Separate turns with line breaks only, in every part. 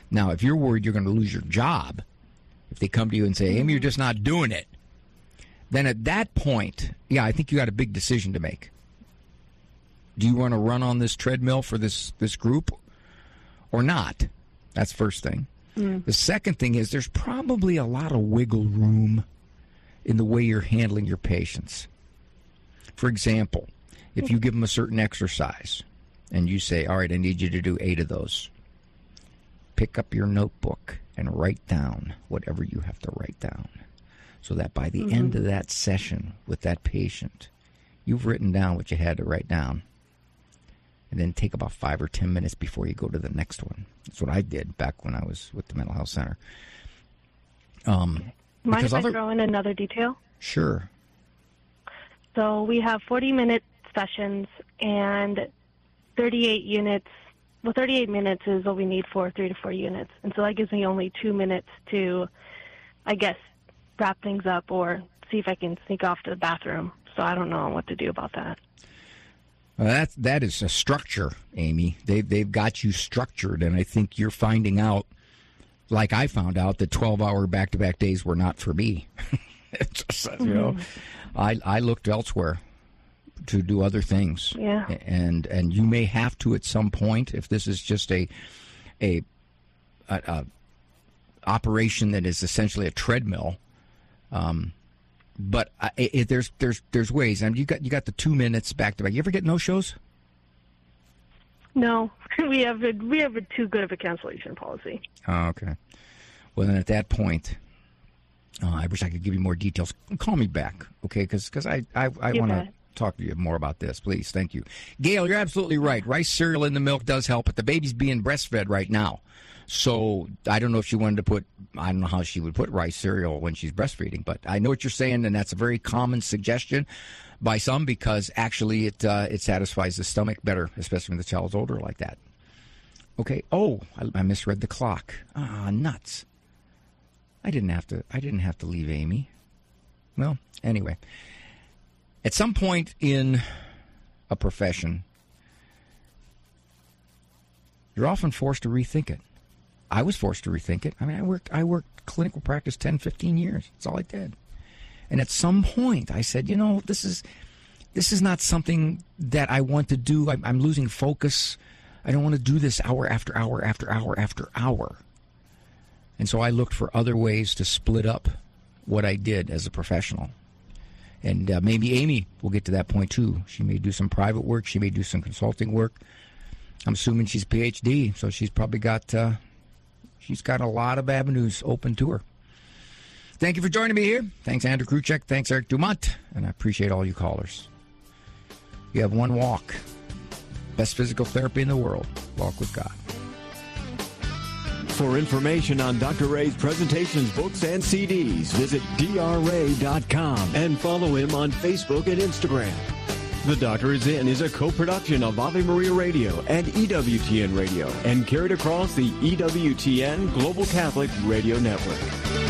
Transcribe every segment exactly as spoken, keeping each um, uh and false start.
Now, if you're worried you're going to lose your job, if they come to you and say, Amy, you're just not doing it, then at that point, yeah, I think you got a big decision to make. Do you want to run on this treadmill for this, this group or not? That's first thing. Mm. The second thing is there's probably a lot of wiggle room in the way you're handling your patients. For example, if you give them a certain exercise and you say, all right, I need you to do eight of those, pick up your notebook and write down whatever you have to write down so that by the mm-hmm. end of that session with that patient, you've written down what you had to write down. And then take about five or ten minutes before you go to the next one. That's what I did back when I was with the mental health center. Um,
Mind if
other...
I throw in another detail?
Sure.
So we have forty-minute sessions and thirty-eight units. Well, thirty-eight minutes is what we need for three to four units. And so that gives me only two minutes to, I guess, wrap things up or see if I can sneak off to the bathroom. So I don't know what to do about that.
Well, that, that is a structure, Amy. They, they've got you structured, and I think you're finding out, like I found out, that twelve-hour back-to-back days were not for me. Just, you know, mm-hmm. I, I looked elsewhere to do other things.
Yeah.
And and you may have to at some point, if this is just a a, a, a operation that is essentially a treadmill. Um, but I, it, there's there's there's ways. I mean, you got you got the two minutes back to back. You ever get no shows?
No, we have a, we have a too good of a cancellation policy.
Oh, okay. Well, then at that point, uh, I wish I could give you more details. Call me back, okay? Because I I, I want to talk to you more about this, please. Thank you. Gail, you're absolutely right. Rice cereal in the milk does help, but the baby's being breastfed right now. So I don't know if she wanted to put, I don't know how she would put rice cereal when she's breastfeeding, but I know what you're saying, and that's a very common suggestion by some because actually it uh, it satisfies the stomach better, especially when the child's older like that. Okay. Oh, I, I misread the clock. Ah, nuts. I didn't have to. I didn't have to leave Amy. Well, anyway, at some point in a profession, you're often forced to rethink it. I was forced to rethink it. I mean, I worked. I worked clinical practice ten, fifteen years. That's all I did. And at some point, I said, you know, this is this is not something that I want to do. I'm, I'm losing focus. I don't want to do this hour after hour after hour after hour. And so I looked for other ways to split up what I did as a professional. And uh, maybe Amy will get to that point, too. She may do some private work. She may do some consulting work. I'm assuming she's a P H D, so she's probably got uh, she's got a lot of avenues open to her. Thank you for joining me here. Thanks, Andrew Kruchek. Thanks, Eric Dumont. And I appreciate all you callers. You have one walk. Best physical therapy in the world. Walk with God.
For information on Doctor Ray's presentations, books, and C Ds, visit D R ray dot com and follow him on Facebook and Instagram. The Doctor Is In is a co-production of Ave Maria Radio and E W T N Radio and carried across the E W T N Global Catholic Radio Network.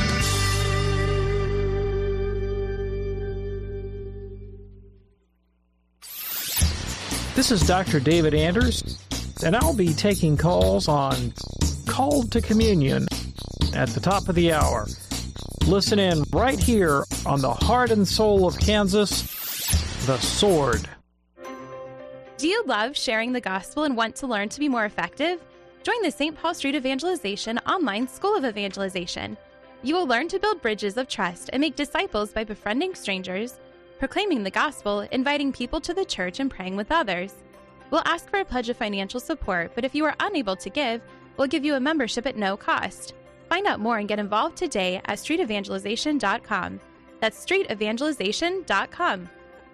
This is Doctor David Anders, and I'll be taking calls on Called to Communion at the top of the hour. Listen in right here on the heart and soul of Kansas, The Sword.
Do you love sharing the gospel and want to learn to be more effective? Join the Saint Paul Street Evangelization online School of Evangelization. You will learn to build bridges of trust and make disciples by befriending strangers, proclaiming the gospel, inviting people to the church, and praying with others. We'll ask for a pledge of financial support, but if you are unable to give, we'll give you a membership at no cost. Find out more and get involved today at street evangelization dot com. That's street evangelization dot com.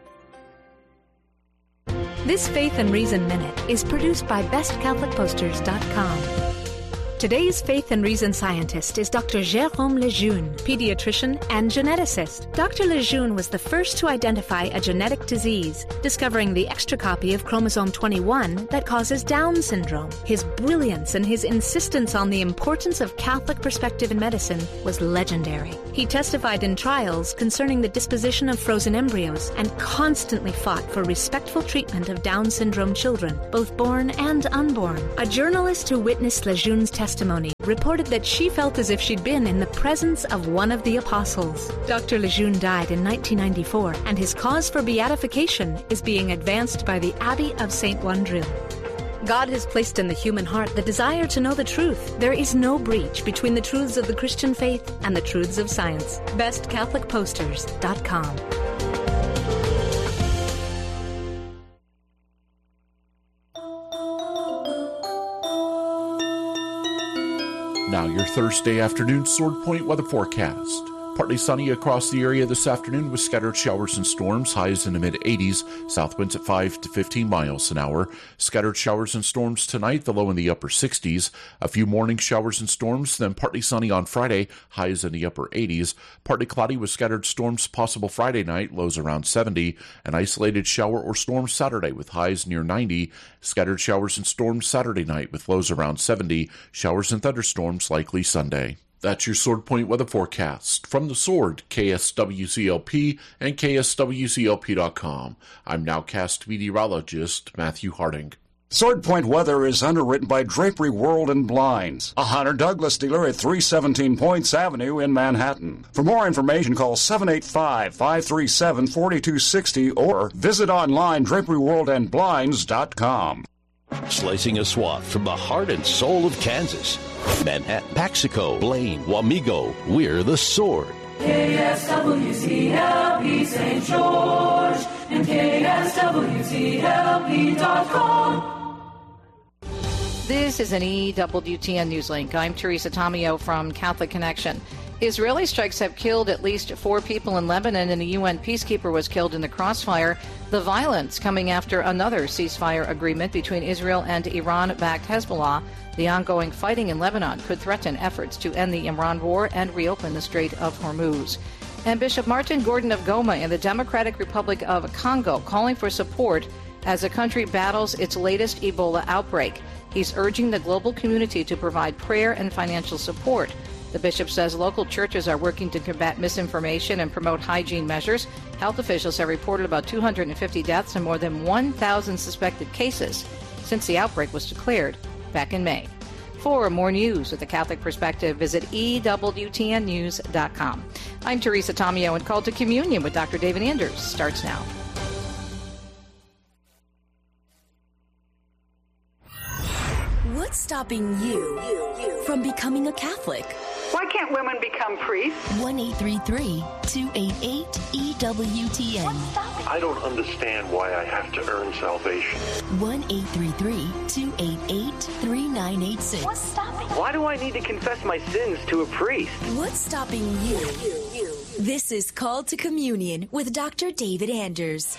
This Faith and Reason Minute is produced by best catholic posters dot com. Today's Faith and Reason scientist is Doctor Jérôme Lejeune, pediatrician and geneticist. Doctor Lejeune was the first to identify a genetic disease, discovering the extra copy of chromosome twenty-one that causes Down syndrome. His brilliance and his insistence on the importance of Catholic perspective in medicine was legendary. He testified in trials concerning the disposition of frozen embryos and constantly fought for respectful treatment of Down syndrome children, both born and unborn. A journalist who witnessed Lejeune's testimony testimony reported that she felt as if she'd been in the presence of one of the apostles. Doctor Lejeune died in nineteen ninety-four, and his cause for beatification is being advanced by the Abbey of Saint Wandrille. God has placed in the human heart the desire to know the truth. There is no breach between the truths of the Christian faith and the truths of science. best catholic posters dot com.
Now your Thursday afternoon Sword Point weather forecast. Partly sunny across the area this afternoon with scattered showers and storms, highs in the mid eighties, south winds at five to fifteen miles an hour. Scattered showers and storms tonight, the low in the upper sixties. A few morning showers and storms, then partly sunny on Friday, highs in the upper eighties. Partly cloudy with scattered storms possible Friday night, lows around seventy. An isolated shower or storm Saturday with highs near ninety. Scattered showers and storms Saturday night with lows around seventy. Showers and thunderstorms likely Sunday. That's your Sword Point weather forecast. From the Sword, K S W C L P and K S W C L P dot com. I'm nowcast meteorologist Matthew Harding.
Sword Point weather is underwritten by Drapery World and Blinds, a Hunter Douglas dealer at three seventeen Points Avenue in Manhattan. For more information, call seven eight five, five three seven, four two six zero or visit online drapery world and blinds dot com.
Slicing a swath from the heart and soul of Kansas. Manhattan, Paxico, Blaine, Wamego, we're the Sword.
K S W C L P Saint George and K S W C L P dot com.
This is an E W T N Newslink. I'm Teresa Tomeo from Catholic Connection. Israeli strikes have killed at least four people in Lebanon, and a U N peacekeeper was killed in the crossfire. The violence coming after another ceasefire agreement between Israel and Iran-backed Hezbollah. The ongoing fighting in Lebanon could threaten efforts to end the Iran war and reopen the Strait of Hormuz. And Bishop Martin Gordon of Goma in the Democratic Republic of Congo calling for support as the country battles its latest Ebola outbreak. He's urging the global community to provide prayer and financial support. The bishop says local churches are working to combat misinformation and promote hygiene measures. Health officials have reported about two hundred fifty deaths and more than one thousand suspected cases since the outbreak was declared back in May. For more news with a Catholic perspective, visit E W T N news dot com. I'm Teresa Tomeo, and Call to Communion with Doctor David Anders starts now.
What's stopping you from becoming a Catholic?
Why can't women become priests?
one eight three three, two eight eight, E W T N.
I don't understand why I have to earn salvation.
one eight three three, two eight eight, three nine eight six.
What's stopping? Why do I need to confess my sins to a priest?
What's stopping you? This is Call to Communion with Doctor David Anders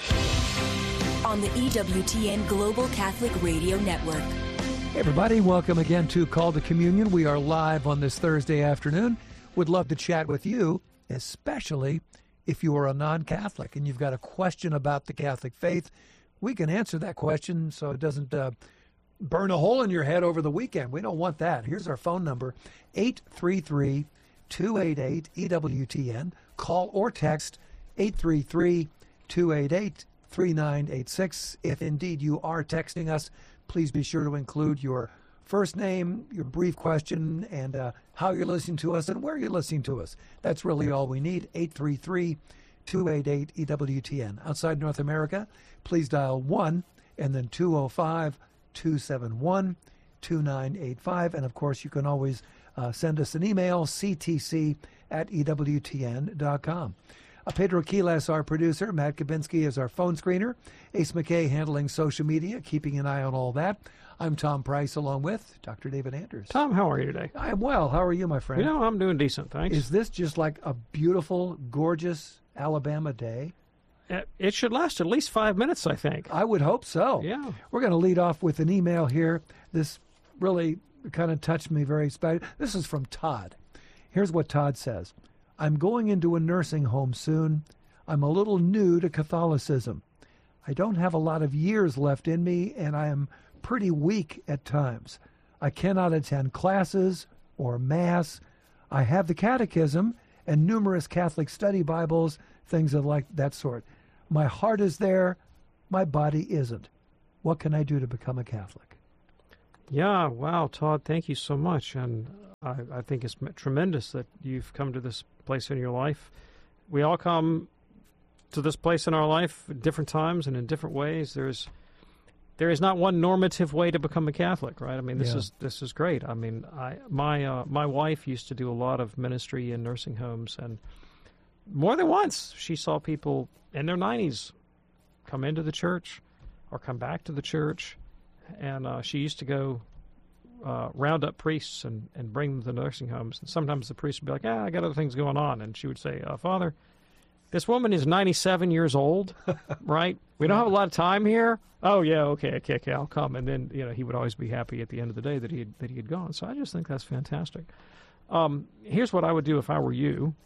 on the E W T N Global Catholic Radio Network.
Hey everybody, welcome again to Call to Communion. We are live on this Thursday afternoon. Would love to chat with you, especially if you are a non-Catholic and you've got a question about the Catholic faith. We can answer that question so it doesn't uh, burn a hole in your head over the weekend. We don't want that. Here's our phone number, eight three three, two eight eight, E W T N. Call or text eight three three, two eight eight, three nine eight six. If indeed you are texting us, please be sure to include your first name, your brief question, and uh, how you're listening to us and where you're listening to us. That's really all we need, eight three three, two eight eight, E W T N. Outside North America, please dial one and then two oh five, two seven one, two nine eight five. And, of course, you can always uh, send us an email, c t c at e w t n dot com. Uh, Pedro Quiles, our producer. Matt Kabinski is our phone screener. Ace McKay handling social media, keeping an eye on all that. I'm Tom Price, along with Doctor David Anders.
Tom, how are you today?
I'm well. How are you, my friend?
You know, I'm doing decent, thanks.
Is this just like a beautiful, gorgeous Alabama day?
It should last at least five minutes, I think.
I would hope so.
Yeah.
We're going to lead off with an email here. This really kind of touched me very special. This is from Todd. Here's what Todd says. I'm going into a nursing home soon. I'm a little new to Catholicism. I don't have a lot of years left in me, and I am pretty weak at times. I cannot attend classes or Mass. I have the catechism and numerous Catholic study Bibles, things of like that sort. My heart is there. My body isn't. What can I do to become a Catholic?
Yeah, wow, Todd, thank you so much. And I, I think it's tremendous that you've come to this place in your life. We all come to this place in our life at different times and in different ways. There's there is not one normative way to become a Catholic, right? I mean, this
Yeah.
is this is great. I mean, I my uh, my wife used to do a lot of ministry in nursing homes, and more than once she saw people in their nineties come into the church or come back to the church. And uh, she used to go uh, round up priests and, and bring them to the nursing homes. And sometimes the priest would be like, ah, I got other things going on. And she would say, uh, Father, this woman is ninety-seven years old, right? We don't have a lot of time here. Oh, yeah, okay, okay, okay, I'll come. And then, you know, he would always be happy at the end of the day that he had, that he had gone. So I just think that's fantastic. Um, here's what I would do if I were you.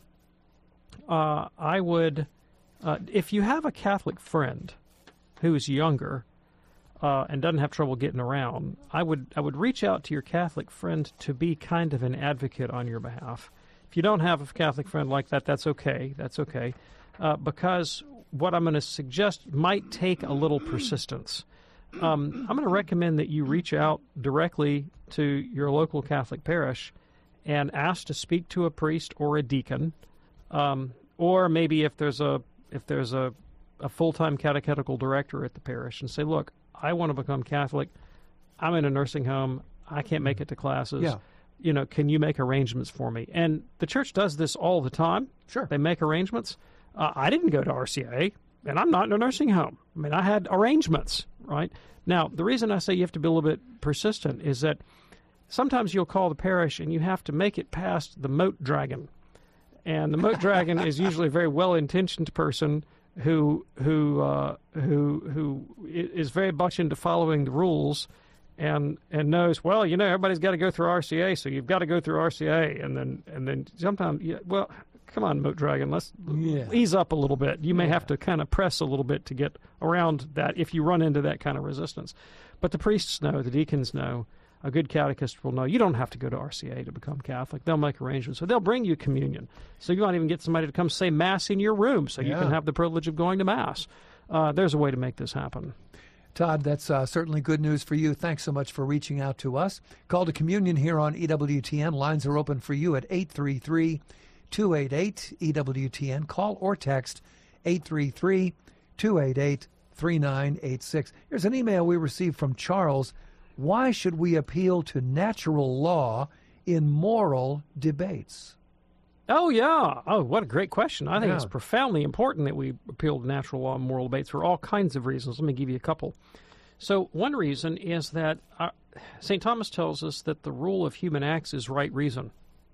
Uh, I would, uh, if you have a Catholic friend who is younger, Uh, and doesn't have trouble getting around, I would I would reach out to your Catholic friend to be kind of an advocate on your behalf. If you don't have a Catholic friend like that, that's okay. That's okay. Uh, because what I'm going to suggest might take a little persistence. Um, I'm going to recommend that you reach out directly to your local Catholic parish and ask to speak to a priest or a deacon, um, or maybe if there's a if there's a, a full-time catechetical director at the parish, and say, look, I want to become Catholic. I'm in a nursing home. I can't make it to classes.
Yeah.
You know, can you make arrangements for me? And the church does this all the time.
Sure.
They make arrangements. Uh, I didn't go to R C A, and I'm not in a nursing home. I mean, I had arrangements, right? Now, the reason I say you have to be a little bit persistent is that sometimes you'll call the parish and you have to make it past the moat dragon. And the moat dragon is usually a very well-intentioned person who who uh, who who is very much into following the rules, and and knows, well, you know, everybody's got to go through R C A, so you've got to go through R C A, and then and then sometimes, yeah, well, come on, Moat Dragon, let's
Yeah.
ease up a little bit. You may have to kind of press a little bit to get around that if you run into that kind of resistance. But the priests know, the deacons know, a good catechist will know you don't have to go to R C A to become Catholic. They'll make arrangements. So they'll bring you communion. So you might even get somebody to come say Mass in your room so you
Yeah.
can have the privilege of going to Mass. Uh, there's a way to make this happen.
Todd, that's uh, certainly good news for you. Thanks so much for reaching out to us. Call to Communion here on E W T N. Lines are open for you at eight three three, two eight eight, E W T N. Call or text eight three three, two eight eight, three nine eight six. Here's an email we received from Charles. Why should we appeal to natural law in moral debates?
Oh, yeah. Oh, what a great question. I think
Yeah.
it's profoundly important that we appeal to natural law and moral debates for all kinds of reasons. Let me give you a couple. So one reason is that uh, Saint Thomas tells us that the rule of human acts is right reason.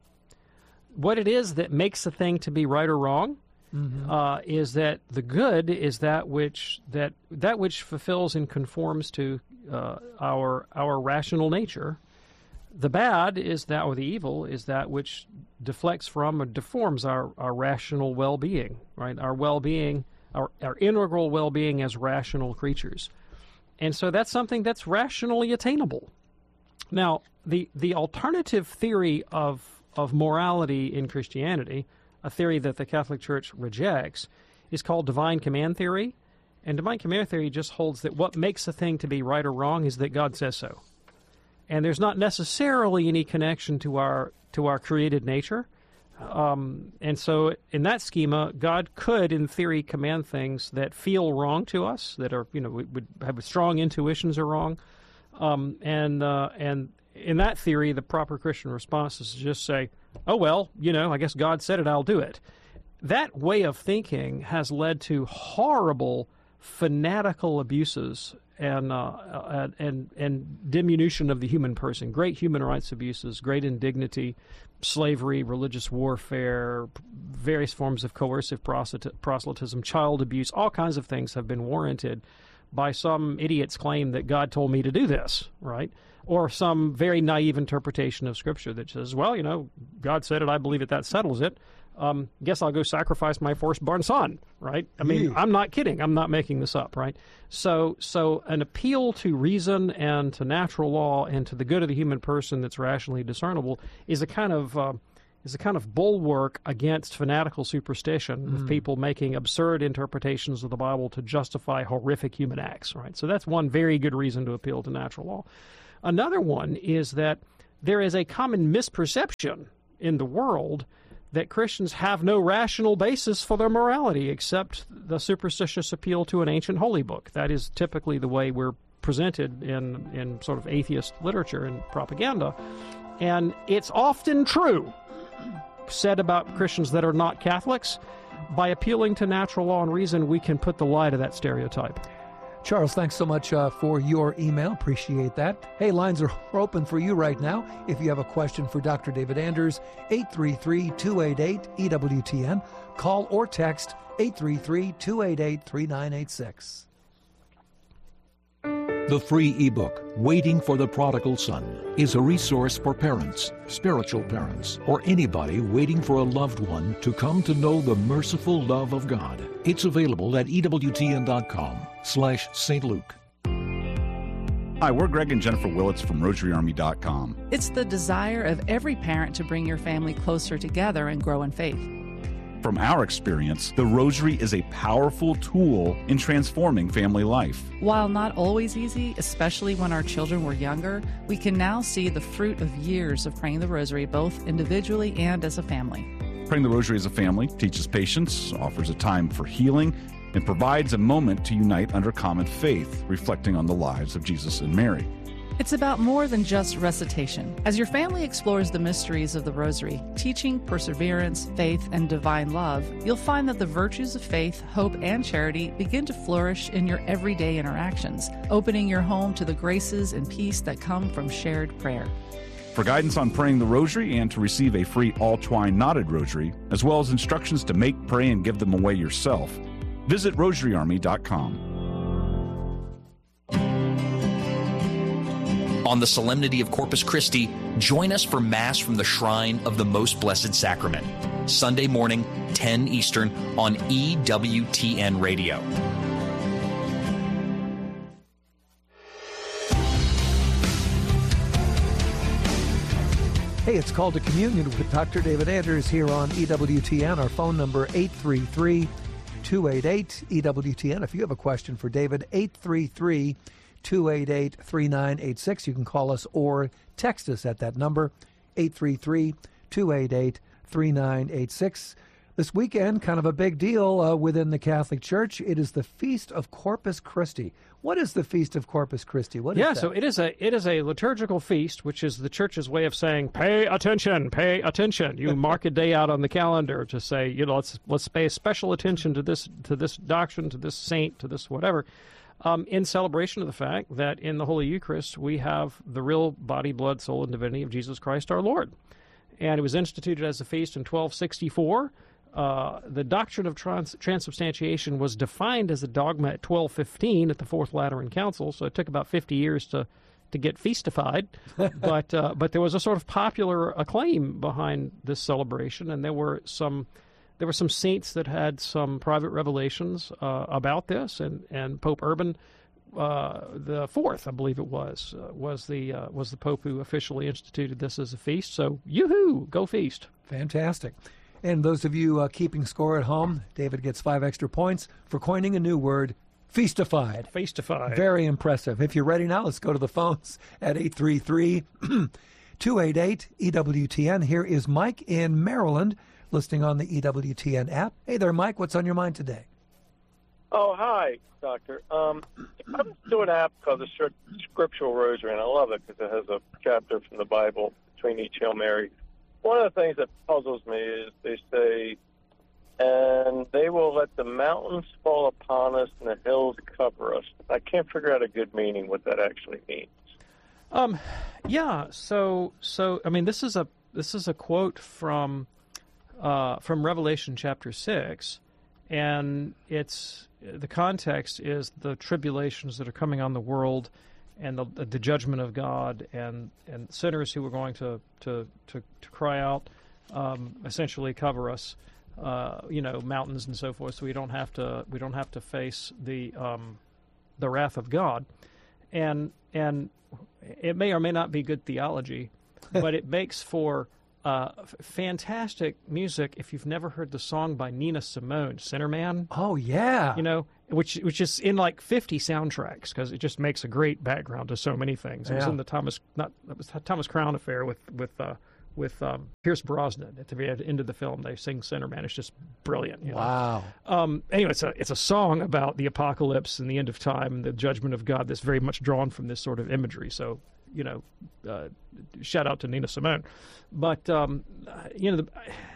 What it is that makes a thing to be right or wrong mm-hmm. uh, is that the good is that which that that which fulfills and conforms to uh, our our rational nature. The bad is that, or the evil is that which deflects from or deforms our, our rational well-being, right? Our well-being, our, our integral well-being as rational creatures. And so that's something that's rationally attainable. Now, the, the alternative theory of, of morality in Christianity, a theory that the Catholic Church rejects, is called divine command theory. And divine command theory just holds that what makes a thing to be right or wrong is that God says so. And there's not necessarily any connection to our to our created nature. Um, and so in that schema, God could, in theory, command things that feel wrong to us, that are, you know, would have strong intuitions are wrong. Um, and uh, and in that theory, the proper Christian response is to just say, oh, well, you know, I guess God said it, I'll do it. That way of thinking has led to horrible, fanatical abuses and uh, and and diminution of the human person, great human rights abuses, great indignity, slavery, religious warfare, various forms of coercive proselytism, child abuse, all kinds of things have been warranted by some idiot's claim that God told me to do this, right? Or some very naive interpretation of Scripture that says, well, you know, God said it, I believe it, that settles it. Um, guess I'll go sacrifice my firstborn son, right? I mean,
Yeah.
I'm not kidding. I'm not making this up, right? So, so an appeal to reason and to natural law and to the good of the human person that's rationally discernible is a kind of uh, is a kind of bulwark against fanatical superstition of
Mm.
people making absurd interpretations of the Bible to justify horrific human acts, right? So that's one very good reason to appeal to natural law. Another one is that there is a common misperception in the world that Christians have no rational basis for their morality except the superstitious appeal to an ancient holy book. That is typically the way we're presented in, in sort of atheist literature and propaganda. And it's often true, said about Christians that are not Catholics. By appealing to natural law and reason, we can put the lie to that stereotype.
Charles, thanks so much uh, for your email. Appreciate that. Hey, lines are open for you right now. If you have a question for Doctor David Anders, eight three three, two eight eight, E W T N. Call or text eight three three, two eight eight, three nine eight six.
The free ebook, Waiting for the Prodigal Son, is a resource for parents, spiritual parents, or anybody waiting for a loved one to come to know the merciful love of God. It's available at EWTN.com slash Saint Luke.
Hi, we're Greg and Jennifer Willits from Rosary Army dot com.
It's the desire of every parent to bring your family closer together and grow in faith.
From our experience, the Rosary is a powerful tool in transforming family life.
While not always easy, especially when our children were younger, we can now see the fruit of years of praying the Rosary, both individually and as a family.
Praying the Rosary as a family teaches patience, offers a time for healing, and provides a moment to unite under common faith, reflecting on the lives of Jesus and Mary.
It's about more than just recitation. As your family explores the mysteries of the Rosary, teaching perseverance, faith, and divine love, you'll find that the virtues of faith, hope, and charity begin to flourish in your everyday interactions, opening your home to the graces and peace that come from shared prayer.
For guidance on praying the Rosary and to receive a free all-twine knotted rosary, as well as instructions to make, pray, and give them away yourself, visit Rosary Army dot com.
On the Solemnity of Corpus Christi, join us for Mass from the Shrine of the Most Blessed Sacrament, Sunday morning, ten Eastern, on E W T N Radio.
Hey, it's Called to Communion with Doctor David Anders here on E W T N. Our phone number, eight three three, two eight eight, E W T N. If you have a question for David, eight three three, two eight eight, three nine eight six. You can call us or text us at that number, eight three three, two eight eight, three nine eight six. This weekend, kind of a big deal uh, within the Catholic Church. It is the Feast of Corpus Christi. What is the Feast of Corpus Christi? What is
yeah,
that?
so it is a it is a liturgical feast, which is the Church's way of saying, pay attention, pay attention. You mark a day out on the calendar to say, you know, let's let's pay special attention to this to this doctrine, to this saint, to this whatever. Um, in celebration of the fact that in the Holy Eucharist we have the real body, blood, soul, and divinity of Jesus Christ our Lord. And it was instituted as a feast in twelve sixty-four. Uh, the doctrine of trans- transubstantiation was defined as a dogma at twelve fifteen at the Fourth Lateran Council, so it took about fifty years to, to get feastified. but uh, but there was a sort of popular acclaim behind this celebration, and there were some... There were some saints that had some private revelations uh, about this, and, and Pope Urban uh, the Fourth, I believe it was, uh, was the uh, was the Pope who officially instituted this as a feast. So, yoo-hoo, go feast!
Fantastic. And those of you uh, keeping score at home, David gets five extra points for coining a new word, feastified.
Feastified.
Very impressive. If you're ready now, let's go to the phones at eight three three, two eight eight, E W T N. Here is Mike in Maryland, listening on the E W T N app. Hey there, Mike. What's on your mind today?
Oh, hi, Doctor. Um, I was doing an app called the Scriptural Rosary, and I love it because it has a chapter from the Bible between each Hail Mary. One of the things that puzzles me is they say, and they will let the mountains fall upon us and the hills cover us. I can't figure out a good meaning what that actually means.
Um, yeah. So, so I mean, this is a this is a quote from uh, from Revelation chapter six, and it's the context is the tribulations that are coming on the world, and the the judgment of God, and, and sinners who are going to to, to, to cry out, um, essentially cover us, uh, you know, mountains and so forth, so we don't have to we don't have to face the um, the wrath of God, and and it may or may not be good theology, but it makes for Uh, f- fantastic music. If you've never heard the song by Nina Simone, Sinner Man.
Oh yeah,
you know, which which is in like fifty soundtracks because it just makes a great background to so many things. It was
Yeah.
in the Thomas not that was the Thomas Crown Affair with with uh, with um, Pierce Brosnan at the very end of the film. They sing Sinner Man. It's just brilliant. You know?
Wow.
Um, anyway, it's a it's a song about the apocalypse and the end of time and the judgment of God. That's very much drawn from this sort of imagery. So. You know, uh, shout out to Nina Simone, but um, you know, the,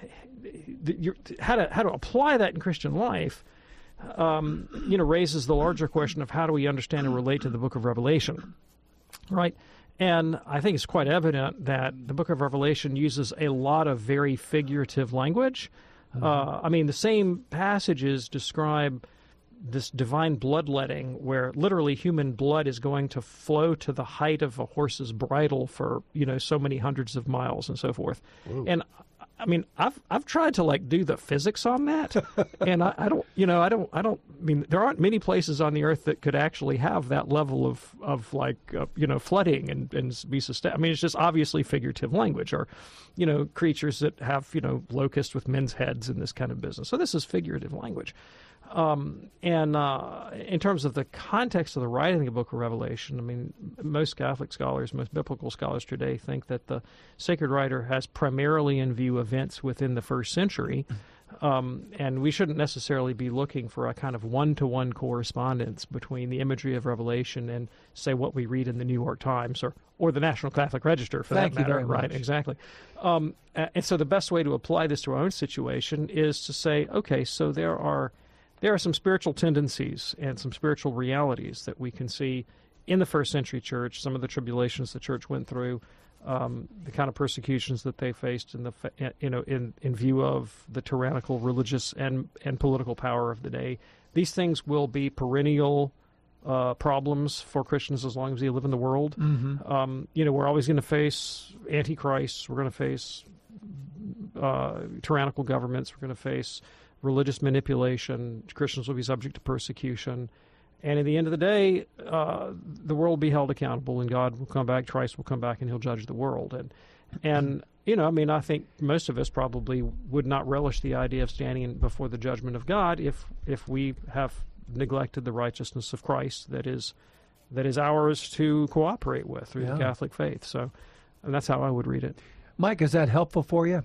the, you're, how to how to apply that in Christian life, um, you know, raises the larger question of how do we understand and relate to the Book of Revelation, right? And I think it's quite evident that the Book of Revelation uses a lot of very figurative language. Mm-hmm. Uh, I mean, the same passages describe this divine bloodletting where literally human blood is going to flow to the height of a horse's bridle for, you know, so many hundreds of miles and so forth. Ooh. And I mean, I've I've tried to like do the physics on that, and I, I don't, you know, I don't, I don't. I mean, there aren't many places on the earth that could actually have that level of of like, uh, you know, flooding and and be sustained. I mean, it's just obviously figurative language, or, you know, creatures that have, you know, locusts with men's heads and this kind of business. So this is figurative language. Um, and uh, in terms of the context of the writing of the Book of Revelation, I mean, most Catholic scholars, most biblical scholars today think that the sacred writer has primarily in view events within the first century, um, and we shouldn't necessarily be looking for a kind of one-to-one correspondence between the imagery of Revelation and, say, what we read in the New York Times or, or the National Catholic Register, for
Thank
that matter.
you very much.
Right, exactly. Um, and so the best way to apply this to our own situation is to say, okay, so there are... There are some spiritual tendencies and some spiritual realities that we can see in the first century church, some of the tribulations the church went through, um, the kind of persecutions that they faced in the you know in, in view of the tyrannical religious and, and political power of the day. These things will be perennial uh, problems for Christians as long as we live in the world.
Mm-hmm.
Um, you know, we're always going to face antichrists. We're going to face uh, tyrannical governments. We're going to face religious manipulation. Christians will be subject to persecution. And at the end of the day, uh, the world will be held accountable, and God will come back, Christ will come back, and he'll judge the world. And, and you know, I mean, I think most of us probably would not relish the idea of standing before the judgment of God if if we have neglected the righteousness of Christ that is that is ours to cooperate with through
Yeah.
the Catholic faith. So, and that's how I would read it.
Mike, is that helpful for you?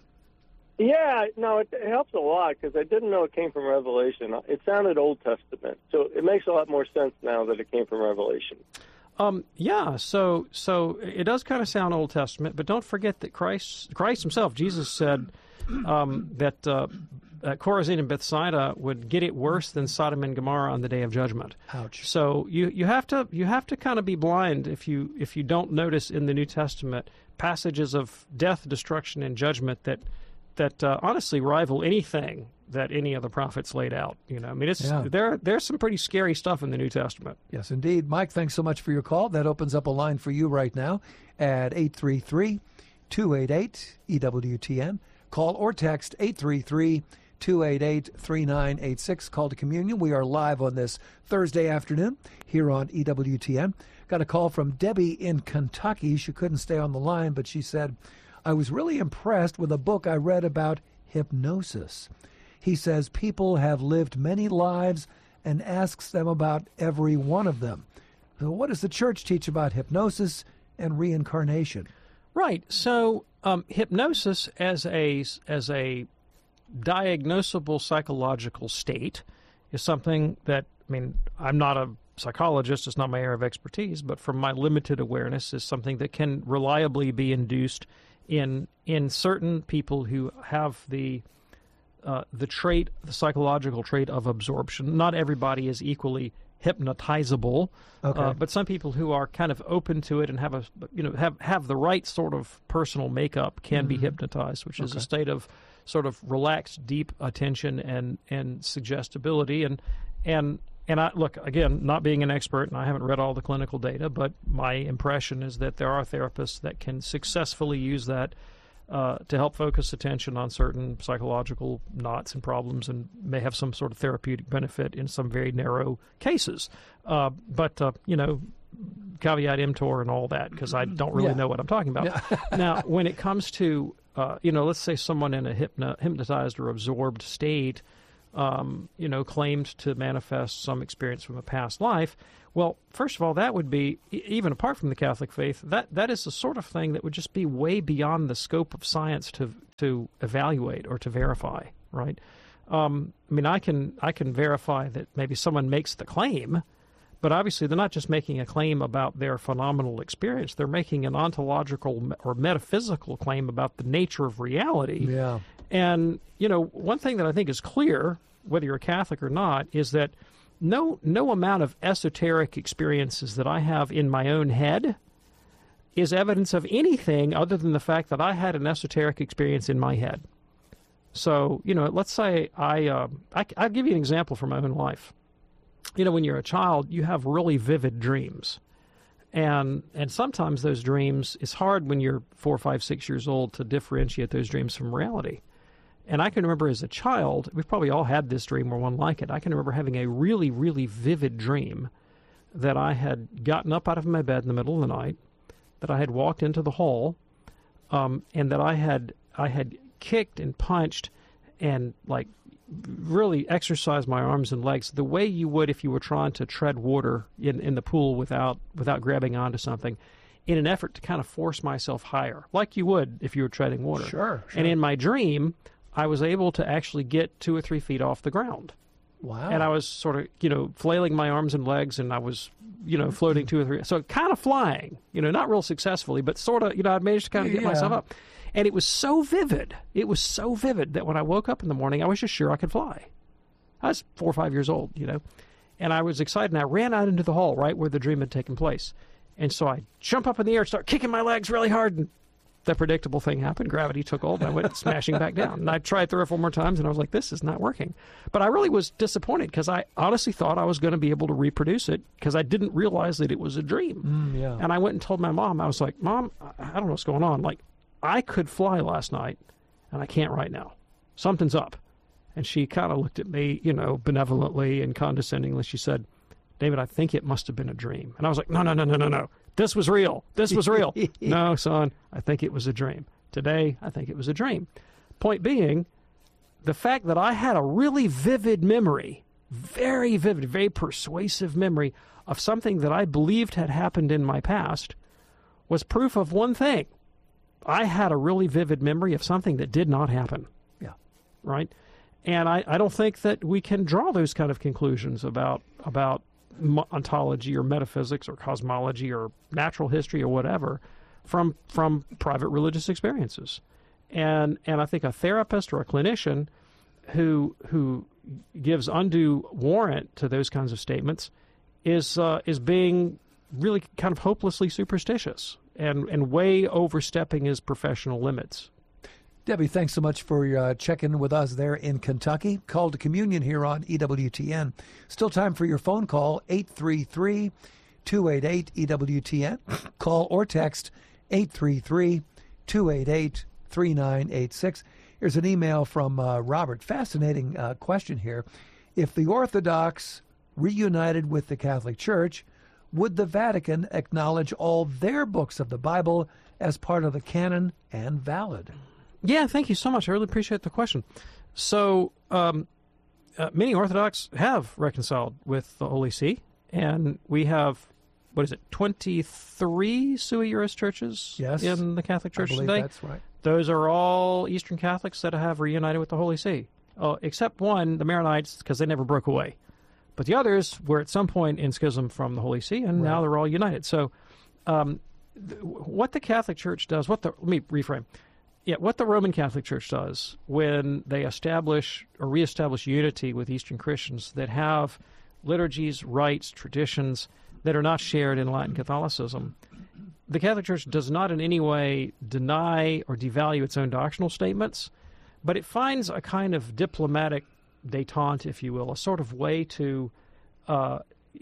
Yeah, no, it, it helps a lot because I didn't know it came from Revelation. It sounded Old Testament, so it makes a lot more sense now that it came from Revelation.
Um, yeah, so so it does kind of sound Old Testament, but don't forget that Christ Christ himself, Jesus said um, that uh, uh, Chorazin and Bethsaida would get it worse than Sodom and Gomorrah on the day of judgment.
Ouch.
So you, you have to you have to kind of be blind if you if you don't notice in the New Testament passages of death, destruction, and judgment that that uh, honestly rival anything that any of the prophets laid out. You know, I mean, it's
Yeah.
there. There's some pretty scary stuff in the New Testament.
Yes, indeed. Mike, thanks so much for your call. That opens up a line for you right now at eight three three, two eight eight, E W T N. Call or text eight three three, two eight eight, three nine eight six. Call to Communion. We are live on this Thursday afternoon here on E W T N. Got a call from Debbie in Kentucky. She couldn't stay on the line, but she said, I was really impressed with a book I read about hypnosis. He says people have lived many lives and asks them about every one of them. So what does the church teach about hypnosis and reincarnation?
Right. So um, hypnosis as a as a diagnosable psychological state is something that, I mean, I'm not a psychologist, it's not my area of expertise, but from my limited awareness is something that can reliably be induced in in certain people who have the uh, the trait, the psychological trait of absorption. Not everybody is equally hypnotizable,
Okay.
uh, but some people who are kind of open to it and have a you know have have the right sort of personal makeup can be
Mhm.
hypnotized, which is a
Okay.
state of sort of relaxed, deep attention and and suggestibility. And and and I look again, not being an expert, and I haven't read all the clinical data, but my impression is that there are therapists that can successfully use that uh, to help focus attention on certain psychological knots and problems, and may have some sort of therapeutic benefit in some very narrow cases. Uh, but uh, you know, caveat emptor and all that, because I don't really
Yeah.
know what I'm talking about. Now, when it comes to, uh, you know, let's say someone in a hypno- hypnotized or absorbed state, um, you know, claimed to manifest some experience from a past life, well, first of all, that would be, e- even apart from the Catholic faith, that, that is the sort of thing that would just be way beyond the scope of science to to evaluate or to verify, right? Um, I mean, I can I can verify that maybe someone makes the claim, but obviously they're not just making a claim about their phenomenal experience. They're making an ontological or metaphysical claim about the nature of reality.
Yeah.
And, you know, one thing that I think is clear, whether you're a Catholic or not, is that no no amount of esoteric experiences that I have in my own head is evidence of anything other than the fact that I had an esoteric experience in my head. So, you know, let's say I, uh, I, I'll give you an example from my own life. You know, when you're a child, you have really vivid dreams. And and sometimes those dreams, it's hard when you're four, five, six years old to differentiate those dreams from reality. And I can remember as a child, we've probably all had this dream or one like it. I can remember having a really, really vivid dream that I had gotten up out of my bed in the middle of the night, that I had walked into the hall, um, and that I had I had kicked and punched and like really exercised my arms and legs the way you would if you were trying to tread water in, in the pool without without grabbing onto something, in an effort to kind of force myself higher, like you would if you were treading water.
Sure, sure.
And in my dream, I was able to actually get two or three feet off the ground.
Wow.
And I was sort of, you know, flailing my arms and legs, and I was, you know, floating two or three. So kind of flying, you know, not real successfully, but sort of, you know, I managed to kind of get
Yeah.
myself up. And it was so vivid. It was so vivid that when I woke up in the morning, I was just sure I could fly. I was four or five years old, you know. And I was excited, and I ran out into the hall right where the dream had taken place. And so I jump up in the air, start kicking my legs really hard, and the predictable thing happened. Gravity took hold, and I went smashing back down. And I tried three or four more times, and I was like, this is not working. But I really was disappointed because I honestly thought I was going to be able to reproduce it because I didn't realize that it was a dream.
Mm, yeah.
And I went and told my mom. I was like, Mom, I don't know what's going on. Like, I could fly last night, and I can't right now. Something's up. And she kind of looked at me, you know, benevolently and condescendingly. She said, David, I think it must have been a dream. And I was like, no, no, no, no, no, no. This was real. This was real. No, son, I think it was a dream. Today, I think it was a dream. Point being, the fact that I had a really vivid memory, very vivid, very persuasive memory of something that I believed had happened in my past was proof of one thing. I had a really vivid memory of something that did not happen.
Yeah.
Right? And I, I don't think that we can draw those kind of conclusions about about ontology or metaphysics or cosmology or natural history or whatever from from private religious experiences. And and I think a therapist or a clinician who who gives undue warrant to those kinds of statements is uh, is being really kind of hopelessly superstitious and, and way overstepping his professional limits.
Debbie, thanks so much for uh, checking with us there in Kentucky. Call to Communion here on E W T N. Still time for your phone call, eight three three, two eight eight, E W T N. Call or text eight three three, two eight eight, three nine eight six. Here's an email from uh, Robert. Fascinating uh, question here. If the Orthodox reunited with the Catholic Church, would the Vatican acknowledge all their books of the Bible as part of the canon and valid?
Yeah, thank you so much. I really appreciate the question. So, um, uh, many Orthodox have reconciled with the Holy See, and we have, what is it, twenty-three sui juris churches
yes,
in the Catholic Church
I believe
today?
That's right.
Those are all Eastern Catholics that have reunited with the Holy See, uh, except one, the Maronites, because they never broke away. But the others were at some point in schism from the Holy See, and
Right.
now they're all united. So, um, th- what the Catholic Church does, what the let me reframe. Yeah, what the Roman Catholic Church does when they establish or reestablish unity with Eastern Christians that have liturgies, rites, traditions that are not shared in Latin Catholicism, the Catholic Church does not in any way deny or devalue its own doctrinal statements, but it finds a kind of diplomatic détente, if you will, a sort of way to uh,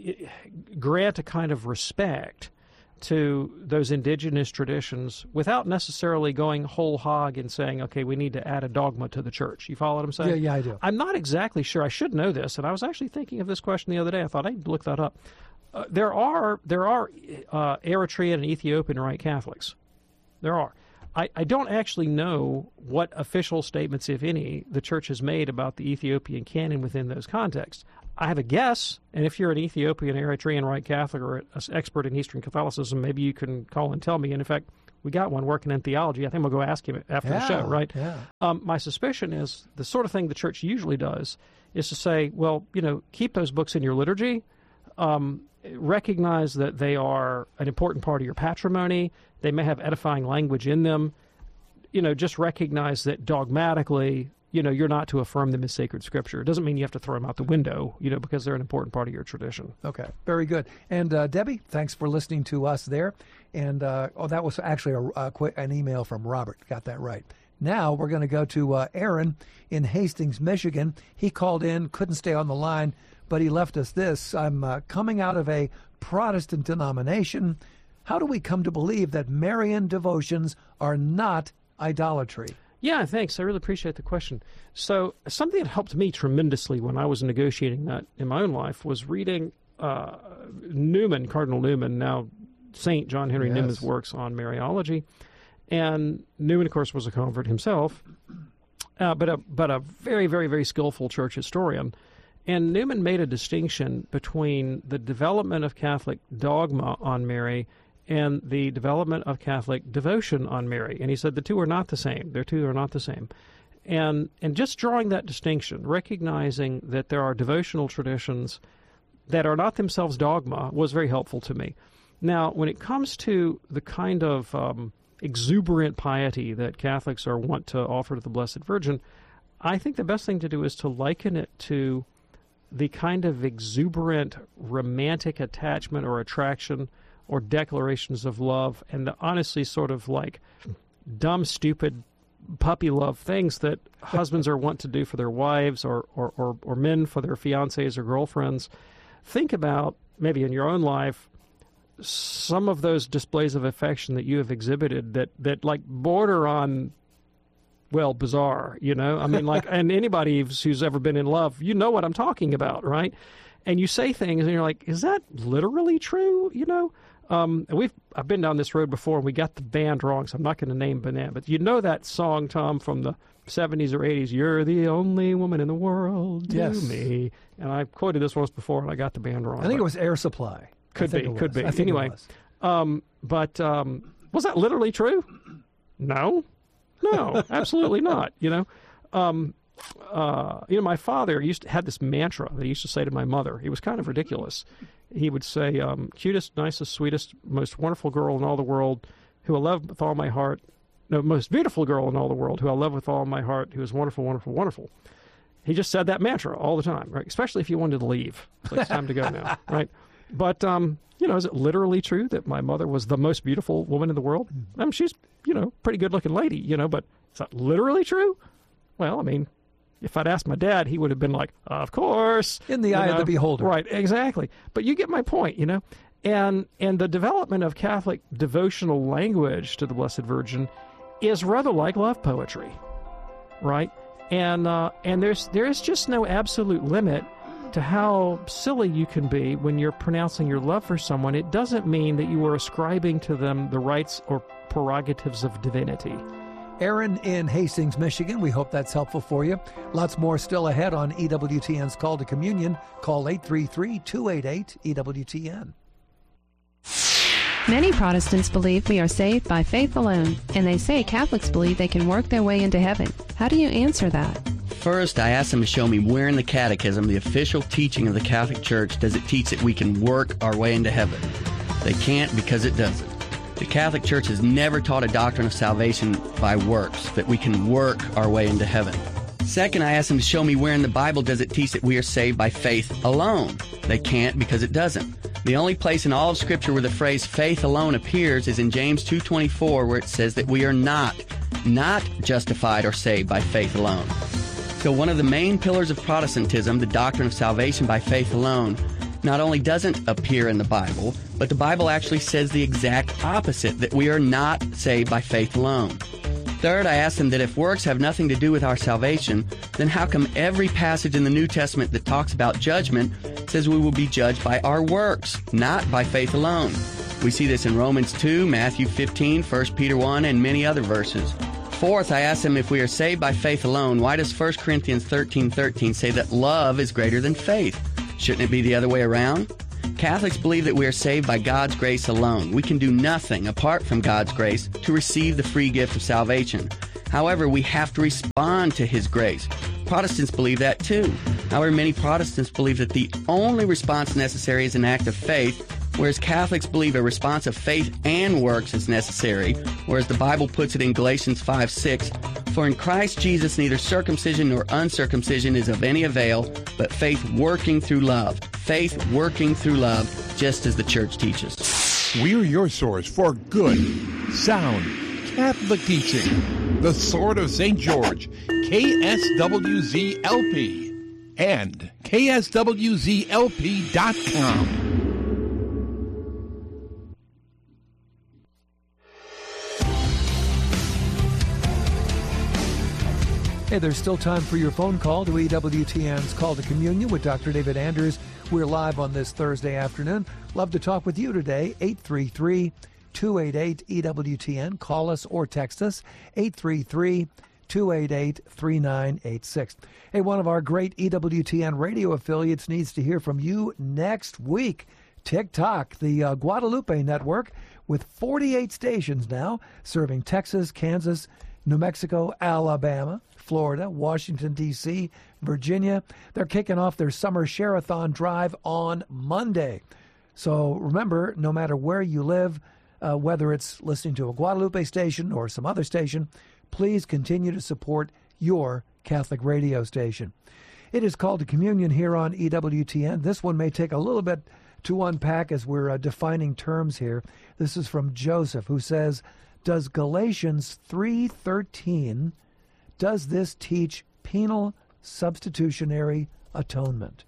grant a kind of respect to those indigenous traditions without necessarily going whole hog and saying, okay, we need to add a dogma to the church. You follow what I'm saying?
Yeah, yeah, I do.
I'm not exactly sure. I should know this, and I was actually thinking of this question the other day. I thought I'd look that up. uh, there are there are uh, Eritrean and Ethiopian Rite Catholics. There are. I, I don't actually know what official statements, if any, the Church has made about the Ethiopian canon within those contexts. I have a guess, and if you're an Ethiopian, Eritrean Rite Catholic, or an expert in Eastern Catholicism, maybe you can call and tell me. And in fact, we got one working in theology. I think we'll go ask him after
yeah,
the show, right?
Yeah.
Um, my suspicion is the sort of thing the Church usually does is to say, well, you know, keep those books in your liturgy. Um, recognize that they are an important part of your patrimony. They may have edifying language in them. You know, just recognize that dogmatically, you know, you're not to affirm them as sacred scripture. It doesn't mean you have to throw them out the window, you know, because they're an important part of your tradition.
Okay, very good. And uh, Debbie, thanks for listening to us there. And uh, oh, that was actually a, a quick, an email from Robert. Got that right. Now we're going to go to uh, Aaron in Hastings, Michigan. He called in, couldn't stay on the line, but he left us this. I'm uh, coming out of a Protestant denomination. How do we come to believe that Marian devotions are not idolatry?
Yeah, thanks. I really appreciate the question. So something that helped me tremendously when I was negotiating that in my own life was reading uh, Newman, Cardinal Newman, now Saint John Henry
Yes.
Newman's works on Mariology. And Newman, of course, was a convert himself, uh, but a but a very, very, very skillful church historian. And Newman made a distinction between the development of Catholic dogma on Mary and the development of Catholic devotion on Mary. And he said the two are not the same. The two are not the same. And and just drawing that distinction, recognizing that there are devotional traditions that are not themselves dogma, was very helpful to me. Now, when it comes to the kind of um, exuberant piety that Catholics are wont to offer to the Blessed Virgin, I think the best thing to do is to liken it to the kind of exuberant romantic attachment or attraction or declarations of love, and the honestly sort of like dumb, stupid puppy love things that husbands are wont to do for their wives, or, or, or, or men for their fiancés or girlfriends. Think about, maybe in your own life, some of those displays of affection that you have exhibited that, that like border on, well, bizarre, you know? I mean, like, and anybody who's ever been in love, you know what I'm talking about, right? And you say things and you're like, is that literally true, you know? Um, and we've I've been down this road before, and we got the band wrong, so I'm not going to name Banana. But you know that song, Tom, from the seventies or eighties, "You're the only woman in the world to
Yes.
me." And I quoted this once before, and I got the band wrong.
I think
but
it was Air Supply.
Could
I think
be,
it
could
was.
be.
I think
Anyway,
it was.
Um, but um, was that literally true? No, no, absolutely not. You know, um, uh, you know, my father used to had this mantra that he used to say to my mother. It was kind of ridiculous. He would say, um, "Cutest, nicest, sweetest, most wonderful girl in all the world, who I love with all my heart. No, most beautiful girl in all the world, who I love with all my heart, who is wonderful, wonderful, wonderful." He just said that mantra all the time, right? Especially if you wanted to leave. It's like, it's time to go now, right? But, um, you know, is it literally true that my mother was the most beautiful woman in the world? I mean, she's, you know, pretty good-looking lady, you know, but is that literally true? Well, I mean, if I'd asked my dad, he would have been like, of course.
In the
you
eye
know?
of the beholder.
Right, exactly. But you get my point, you know. And and the development of Catholic devotional language to the Blessed Virgin is rather like love poetry, right? And uh, and there's there is just no absolute limit to how silly you can be when you're pronouncing your love for someone. It doesn't mean that you are ascribing to them the rights or prerogatives of divinity.
Aaron in Hastings, Michigan. We hope that's helpful for you. Lots more still ahead on E W T N's Call to Communion. Call eight three three, two eight eight, E W T N.
Many Protestants believe we are saved by faith alone, and they say Catholics believe they can work their way into heaven. How do you answer that?
First, I asked them to show me where in the Catechism, the official teaching of the Catholic Church, does it teach that we can work our way into heaven. They can't because it doesn't. The Catholic Church has never taught a doctrine of salvation by works, that we can work our way into heaven. Second, I asked them to show me where in the Bible does it teach that we are saved by faith alone. They can't because it doesn't. The only place in all of Scripture where the phrase faith alone appears is in James two twenty-four, where it says that we are not, not justified or saved by faith alone. So one of the main pillars of Protestantism, the doctrine of salvation by faith alone, not only doesn't appear in the Bible, but the Bible actually says the exact opposite, that we are not saved by faith alone. Third, I asked them that if works have nothing to do with our salvation, then how come every passage in the New Testament that talks about judgment says we will be judged by our works, not by faith alone. We see this in Romans two, Matthew fifteen, First Peter one, and many other verses. Fourth, I asked them if we are saved by faith alone, why does First Corinthians thirteen thirteen say that love is greater than faith? Shouldn't it be the other way around? Catholics believe that we are saved by God's grace alone. We can do nothing apart from God's grace to receive the free gift of salvation. However, we have to respond to His grace. Protestants believe that too. However, many Protestants believe that the only response necessary is an act of faith, whereas Catholics believe a response of faith and works is necessary, whereas the Bible puts it in Galatians five six, for in Christ Jesus neither circumcision nor uncircumcision is of any avail, but faith working through love. Faith working through love, just as the Church teaches.
We're your source for good, sound, Catholic teaching. The Sword of Saint George, K S W Z L P, and K S W Z L P dot com.
Hey, there's still time for your phone call to E W T N's Call to Communion with Doctor David Anders. We're live on this Thursday afternoon. Love to talk with you today. eight three three, two eight eight, E W T N. Call us or text us. eight three three, two eight eight, three nine eight six. Hey, one of our great E W T N radio affiliates needs to hear from you next week. TikTok, the uh, Guadalupe network, with forty-eight stations now, serving Texas, Kansas, New Mexico, Alabama, Florida, Washington, D C, Virginia. They're kicking off their summer Share-a-thon drive on Monday. So remember, no matter where you live, uh, whether it's listening to a Guadalupe station or some other station, please continue to support your Catholic radio station. It is Called to Communion here on E W T N. This one may take a little bit to unpack as we're uh, defining terms here. This is from Joseph, who says, does Galatians three thirteen, does this teach penal substitutionary atonement?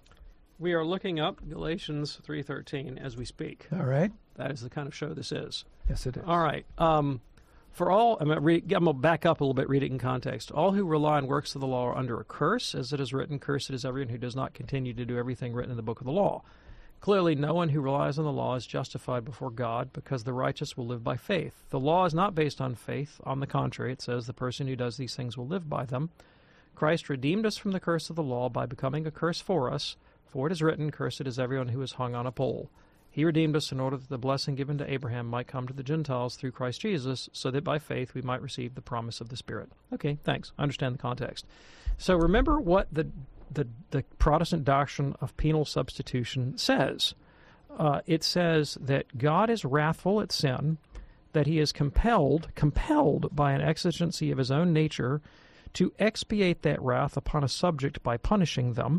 We are looking up Galatians three thirteen as we speak.
All right.
That is the kind of show this is.
Yes, it is.
All right. Um, for all, I'm going to back up a little bit, read it in context. All who rely on works of the law are under a curse, as it is written, cursed is everyone who does not continue to do everything written in the book of the law. Clearly, no one who relies on the law is justified before God, because the righteous will live by faith. The law is not based on faith. On the contrary, it says the person who does these things will live by them. Christ redeemed us from the curse of the law by becoming a curse for us, for it is written, cursed is everyone who is hung on a pole. He redeemed us in order that the blessing given to Abraham might come to the Gentiles through Christ Jesus, so that by faith we might receive the promise of the Spirit. Okay, thanks. I understand the context. So remember what the the, the Protestant doctrine of penal substitution says. Uh, it says that God is wrathful at sin, that he is compelled, compelled by an exigency of his own nature to expiate that wrath upon a subject by punishing them,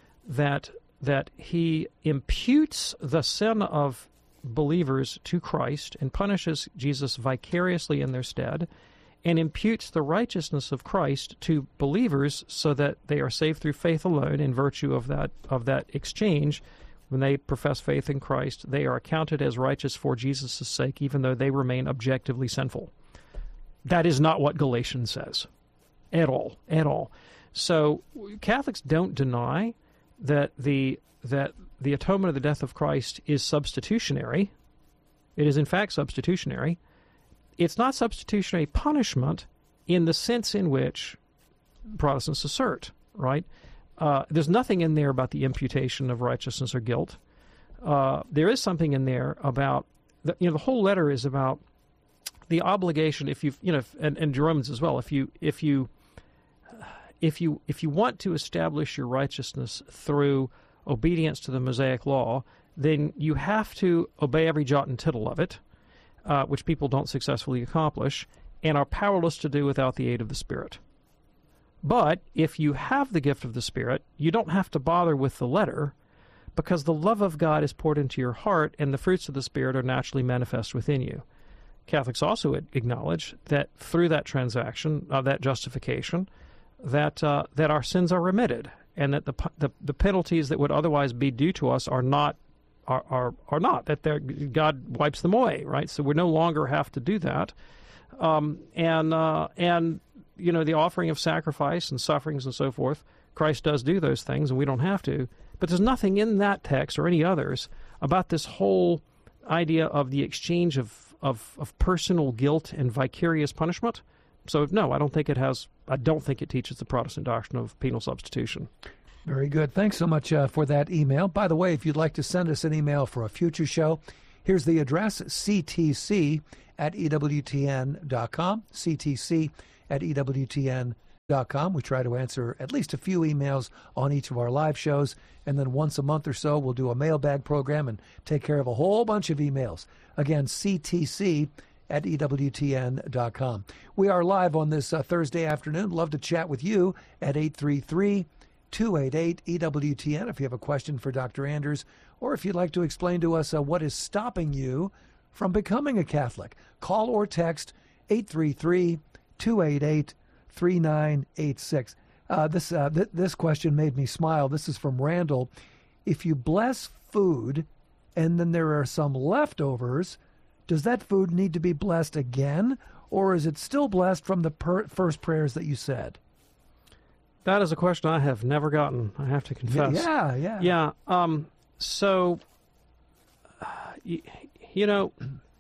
that that he imputes the sin of believers to Christ and punishes Jesus vicariously in their stead, and imputes the righteousness of Christ to believers so that they are saved through faith alone in virtue of that of that exchange. When they profess faith in Christ, they are accounted as righteous for Jesus' sake, even though they remain objectively sinful. That is not what Galatians says at all, at all. So Catholics don't deny that the that the atonement of the death of Christ is substitutionary. It is in fact substitutionary. It's not substitutionary punishment in the sense in which Protestants assert, right? Uh, there's nothing in there about the imputation of righteousness or guilt. Uh, there is something in there about, the, you know, the whole letter is about the obligation, if you, you know, and, and Romans as well, if you, if you, if you, if you want to establish your righteousness through obedience to the Mosaic law, then you have to obey every jot and tittle of it, uh, which people don't successfully accomplish, and are powerless to do without the aid of the Spirit. But if you have the gift of the Spirit, you don't have to bother with the letter, because the love of God is poured into your heart, and the fruits of the Spirit are naturally manifest within you. Catholics also acknowledge that through that transaction, uh, that justification, that uh, that our sins are remitted, and that the, the the penalties that would otherwise be due to us are not are are, are not that they're, God wipes them away, right? So we no longer have to do that, um, and uh, and you know the offering of sacrifice and sufferings and so forth. Christ does do those things, and we don't have to. But there's nothing in that text or any others about this whole idea of the exchange of, of, of personal guilt and vicarious punishment. So, no, I don't think it has, I don't think it teaches the Protestant doctrine of penal substitution.
Very good. Thanks so much uh, for that email. By the way, if you'd like to send us an email for a future show, here's the address, c t c at e w t n dot com, c t c at e w t n dot com. We try to answer at least a few emails on each of our live shows, and then once a month or so, we'll do a mailbag program and take care of a whole bunch of emails. Again, c t c at e w t n dot com. We are live on this uh, Thursday afternoon. Love to chat with you at eight three three, two eight eight, E W T N if you have a question for Doctor Anders, or if you'd like to explain to us uh, what is stopping you from becoming a Catholic. Call or text eight three three, two eight eight, three nine eight six. Uh, this, uh, th- this question made me smile. This is from Randall. If you bless food and then there are some leftovers, does that food need to be blessed again, or is it still blessed from the per- first prayers that you said?
That is a question I have never gotten, I have to confess.
Yeah, yeah.
Yeah, um, so, uh, you, you know,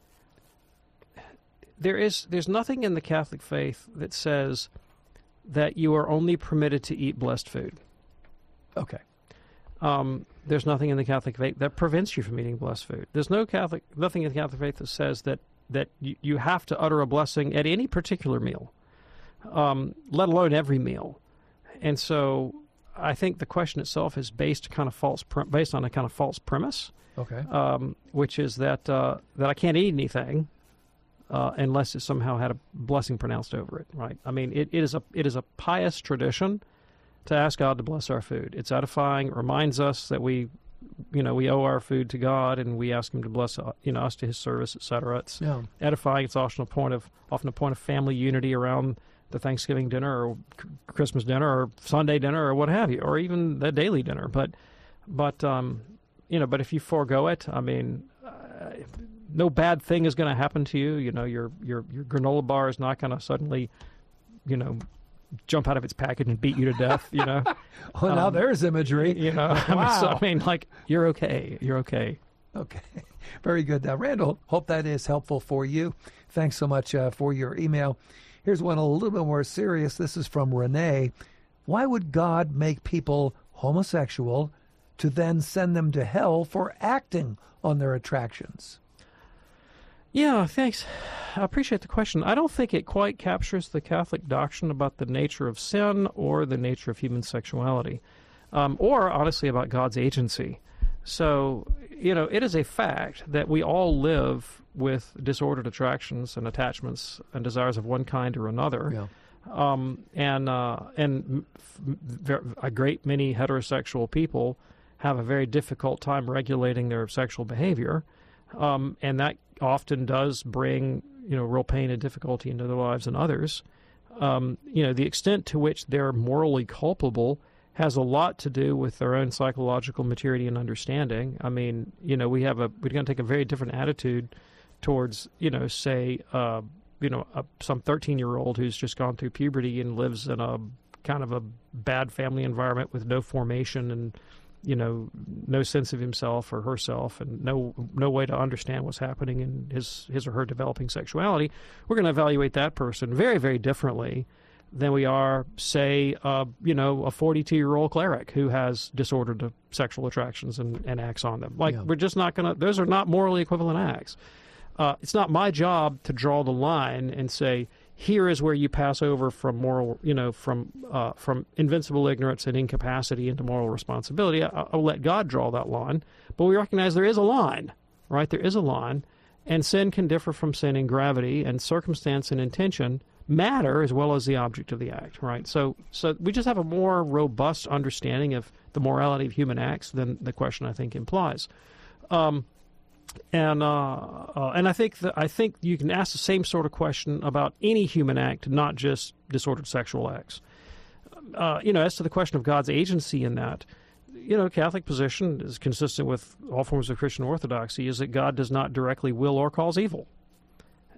there is there's nothing in the Catholic faith that says that you are only permitted to eat blessed food.
Okay.
Um, there's nothing in the Catholic faith that prevents you from eating blessed food. There's no Catholic, nothing in the Catholic faith that says that, that you, you have to utter a blessing at any particular meal, um, let alone every meal. And so I think the question itself is based kind of false, based on a kind of false premise.
Okay.
Um, which is that uh, that I can't eat anything uh, unless it somehow had a blessing pronounced over it. Right. I mean, it, it is a it is a pious tradition to ask God to bless our food. It's edifying. It reminds us that we, you know, we owe our food to God, and we ask Him to bless, uh, you know, us to His service, et cetera. It's
yeah.
edifying. It's often a point of often a point of family unity around the Thanksgiving dinner or Christmas dinner or Sunday dinner or what have you, or even the daily dinner. But, but um, you know, but if you forego it, I mean, uh, no bad thing is going to happen to you. You know, your your your granola bar is not going to suddenly, you know, jump out of its package and beat you to death. You know.
Well, now um, there's imagery.
You know,
wow.
I mean, so, I mean, like you're okay. You're okay.
Okay, very good. Now, Randall, hope that is helpful for you. Thanks so much uh, for your email. Here's one a little bit more serious. This is from Renee. Why would God make people homosexual to then send them to hell for acting on their attractions?
Yeah, thanks. I appreciate the question. I don't think it quite captures the Catholic doctrine about the nature of sin or the nature of human sexuality, um, or honestly about God's agency. So, you know, it is a fact that we all live with disordered attractions and attachments and desires of one kind or another.
Yeah.
Um, and uh, and a great many heterosexual people have a very difficult time regulating their sexual behavior, um, and that often does bring, you know, real pain and difficulty into their lives and others. Um, you know, the extent to which they're morally culpable has a lot to do with their own psychological maturity and understanding. I mean, you know, we have a we're going to take a very different attitude towards, you know, say, uh, you know, a, some thirteen-year-old who's just gone through puberty and lives in a kind of a bad family environment with no formation and, you know, no sense of himself or herself and no no way to understand what's happening in his his or her developing sexuality. We're going to evaluate that person very, very differently than we are, say, uh, you know, a forty-two-year-old cleric who has disordered sexual attractions and, and acts on them. Like, yeah. We're just not going to, those are not morally equivalent acts. Uh, it's not my job to draw the line and say, here is where you pass over from moral, you know, from uh, from invincible ignorance and incapacity into moral responsibility. I, I'll let God draw that line. But we recognize there is a line, right? There is a line. And sin can differ from sin in gravity, and circumstance and intention matter as well as the object of the act, right? So so we just have a more robust understanding of the morality of human acts than the question, I think, implies. Um, and uh, uh, and I think that I think you can ask the same sort of question about any human act, not just disordered sexual acts. Uh, you know, as to the question of God's agency in that, you know, Catholic position is consistent with all forms of Christian orthodoxy, is that God does not directly will or cause evil.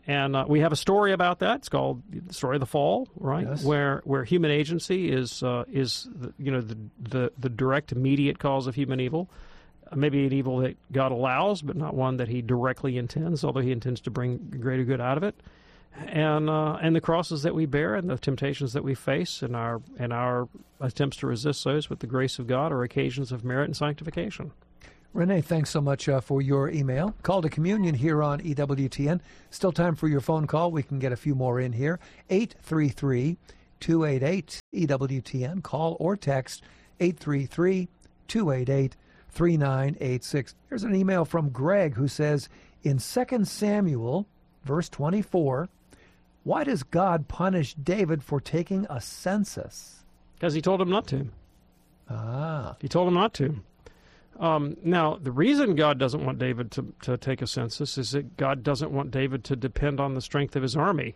And uh, we have a story about that. It's called the story of the fall, right?
Yes.
Where where human agency is uh, is the, you know the, the the direct immediate cause of human evil. Uh, maybe an evil that God allows, but not one that He directly intends, although He intends to bring greater good out of it. And uh, and the crosses that we bear and the temptations that we face and our and our attempts to resist those with the grace of God are occasions of merit and sanctification.
Renee, thanks so much uh, for your email. Call to Communion here on E W T N. Still time for your phone call. We can get a few more in here. eight three three, two eight eight, E W T N. Call or text eight three three, two eight eight, three nine eight six. Here's an email from Greg who says, in Second Samuel, verse twenty-four, why does God punish David for taking a census?
Because He told him not to.
Ah.
He told him not to. Um, now, the reason God doesn't want David to, to take a census is that God doesn't want David to depend on the strength of his army.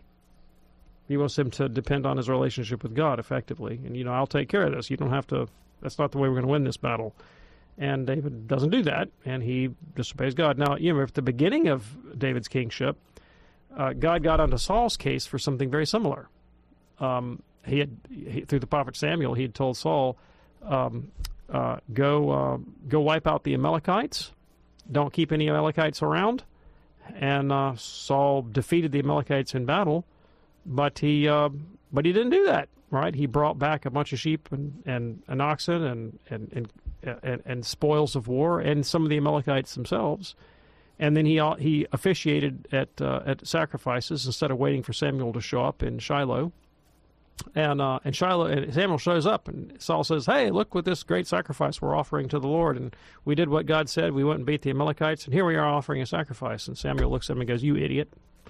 He wants him to depend on his relationship with God, effectively. And, you know, I'll take care of this. You don't have to, that's not the way we're going to win this battle. And David doesn't do that, and he disobeys God. Now, you know, at the beginning of David's kingship, uh, God got onto Saul's case for something very similar. Um, he had, he, through the prophet Samuel, he had told Saul, um, Uh, go uh, go wipe out the Amalekites. Don't keep any Amalekites around. And uh, Saul defeated the Amalekites in battle, but he uh, but he didn't do that. Right? He brought back a bunch of sheep and, and, and oxen and and, and and and spoils of war and some of the Amalekites themselves. And then he he officiated at uh, at sacrifices instead of waiting for Samuel to show up in Shiloh. And uh, and Shiloh and Samuel shows up, and Saul says, "Hey, look what this great sacrifice we're offering to the Lord, and we did what God said. We went and beat the Amalekites, and here we are offering a sacrifice." And Samuel looks at him and goes, "You idiot!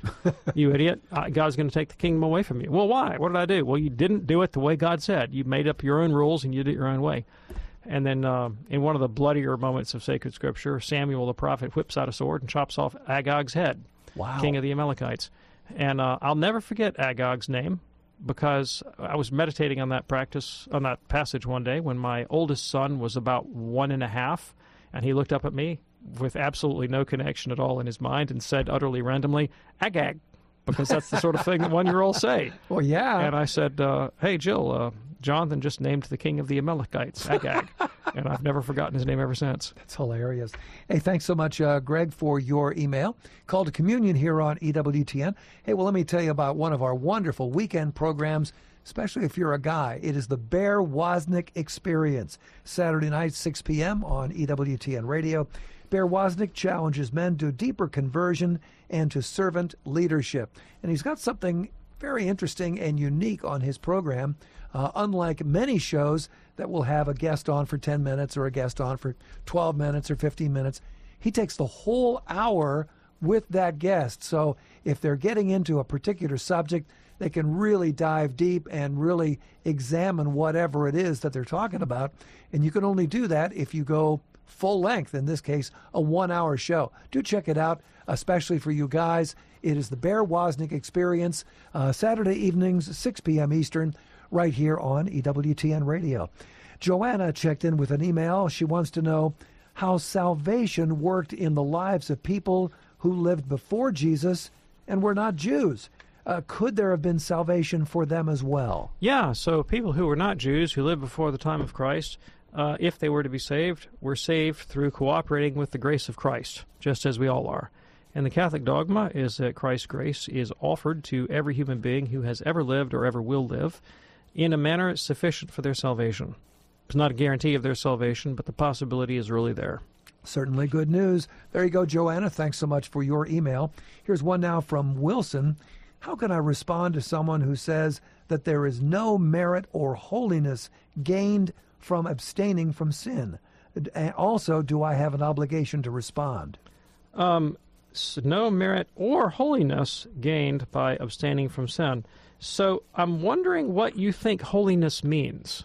You idiot! Uh, God's going to take the kingdom away from you." "Well, why? What did I do?" "Well, you didn't do it the way God said. You made up your own rules and you did it your own way." And then uh, in one of the bloodier moments of sacred Scripture, Samuel the prophet whips out a sword and chops off Agag's head,
wow.
king of the Amalekites. And uh, I'll never forget Agag's name, because I was meditating on that practice, on that passage one day when my oldest son was about one and a half, and he looked up at me with absolutely no connection at all in his mind and said utterly randomly, "Agag," because that's the sort of thing that one-year-olds say.
Well, yeah.
And I said, uh, "Hey, Jill, uh, Jonathan just named the king of the Amalekites, Agag." And I've never forgotten his name ever since.
That's hilarious. Hey, thanks so much, uh, Greg, for your email. Call to Communion here on E W T N. Hey, well, let me tell you about one of our wonderful weekend programs, especially if you're a guy. It is the Bear Wozniak Experience, Saturday night, six p.m. on E W T N Radio. Bear Wozniak challenges men to deeper conversion and to servant leadership. And he's got something very interesting and unique on his program. Uh, unlike many shows that will have a guest on for ten minutes or a guest on for twelve minutes or fifteen minutes, he takes the whole hour with that guest. So if they're getting into a particular subject, they can really dive deep and really examine whatever it is that they're talking about. And you can only do that if you go full length, in this case, a one-hour show. Do check it out, especially for you guys. It is the Bear Wozniak Experience, uh, Saturday evenings, six p.m. Eastern, right here on E W T N Radio. Joanna checked in with an email. She wants to know how salvation worked in the lives of people who lived before Jesus and were not Jews. Uh, could there have been salvation for them as well?
Yeah, so people who were not Jews, who lived before the time of Christ, uh, if they were to be saved, were saved through cooperating with the grace of Christ, just as we all are. And the Catholic dogma is that Christ's grace is offered to every human being who has ever lived or ever will live in a manner sufficient for their salvation. It's not a guarantee of their salvation, but the possibility is really there.
Certainly good news. There you go, Joanna. Thanks so much for your email. Here's one now from Wilson. How can I respond to someone who says that there is no merit or holiness gained from abstaining from sin? And also, do I have an obligation to respond?
Um, so no merit or holiness gained by abstaining from sin. So I'm wondering what you think holiness means.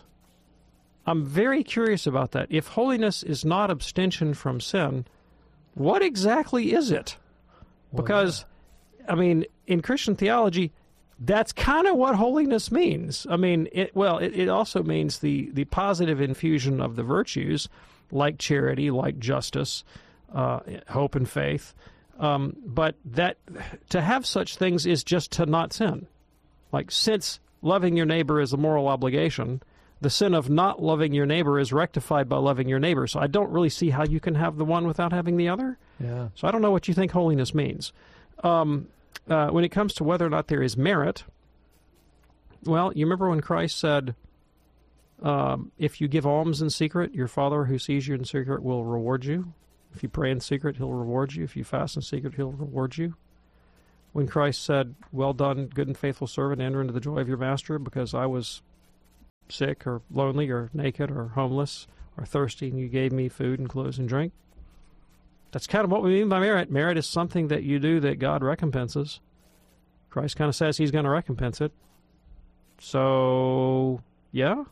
I'm very curious about that. If holiness is not abstention from sin, what exactly is it? Because, I mean, in Christian theology, that's kind of what holiness means. I mean, it, well, it, it also means the, the positive infusion of the virtues, like charity, like justice, uh, hope and faith. Um, but that to have such things is just to not sin. Like, since loving your neighbor is a moral obligation, the sin of not loving your neighbor is rectified by loving your neighbor. So I don't really see how you can have the one without having the other.
Yeah.
So I don't know what you think holiness means. Um, uh, when it comes to whether or not there is merit, well, you remember when Christ said, um, if you give alms in secret, your Father who sees you in secret will reward you. If you pray in secret, he'll reward you. If you fast in secret, he'll reward you. When Christ said, well done, good and faithful servant, enter into the joy of your master, because I was sick or lonely or naked or homeless or thirsty, and you gave me food and clothes and drink. That's kind of what we mean by merit. Merit is something that you do that God recompenses. Christ kind of says he's going to recompense it. So, yeah.